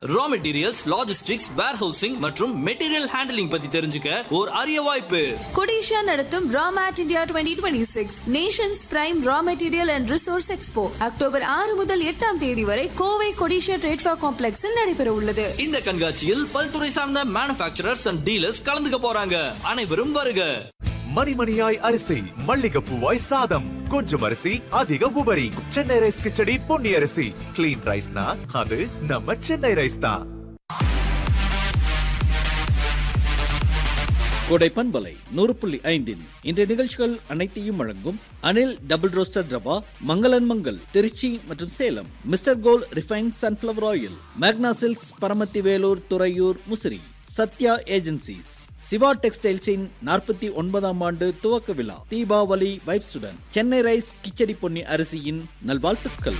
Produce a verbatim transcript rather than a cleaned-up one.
Raw materials, logistics, warehousing மற்றும் material handling பத்தி தெரிஞ்சுக்க ஒரு அரிய வாய்ப்பு. கொடிஷா நடத்தும் ராமேட் India twenty twenty-six Nations prime raw material and resource expo October ஆறு முதல் எட்டாம் தேதி வரை கோவை கொடிஷா ட்ரேட் ஃபேர் காம்ப்ளெக்ஸில் நடைபெற உள்ளது. இந்த கண்காட்சியில் பல்துறை சார்ந்த மேனுஃபேக்சரர்ஸ் அண்ட் டீலர்ஸ் கலந்துக்க போறாங்க. அனைவரும் வருக. மணிமணியாய் அரிசி, மல்லிகைப்பூவாய் சாதம், கொஞ்சம் அரிசி அதிக உபரி. சென்னை ரைஸ் கிச்சடி பொன்னி அரிசி. கிளீன் ரைஸ்னா அது நம்ம சென்னை ரைஸ் தான். கோடை பண்பலை நூறு புள்ளி ஐந்தின் இன்றைய நிகழ்ச்சிகள் அனைத்தையும் வழங்கும் அனில் டபுள் ரோஸ்டர் ரவா, மங்களன் மங்கள் திருச்சி மற்றும் Salem, mister gold refine sunflower oil, மேக்னா சில்க்ஸ் பரமத்தி வேலூர் துறையூர் முசிறி, சத்யா ஏஜென்சிஸ், சிவா டெக்ஸ்டைல்ஸின் நாற்பத்தி ஒன்பதாம் ஆண்டு துவக்க விழா, தீபாவளி வைப்ஸுடன் சென்னை ரைஸ் கிச்சடி பொன்னி அரிசியின் நல்வாழ்த்துக்கள்.